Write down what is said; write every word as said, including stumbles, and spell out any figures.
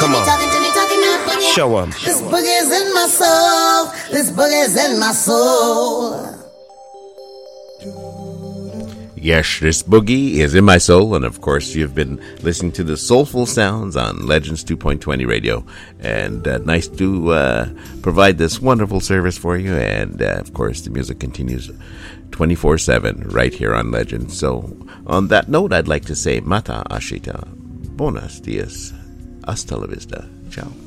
Come on. Talking to me, talking now, boogie. Show 'em. This boogie is in my soul. This boogie is in my soul. Yes, this boogie is in my soul, and of course you've been listening to the soulful sounds on Legends two point twenty radio, and uh, nice to uh, provide this wonderful service for you, and uh, of course the music continues twenty-four seven right here on Legends. So on that note, I'd like to say Mata Ashita, Buenos dias, hasta la vista, ciao.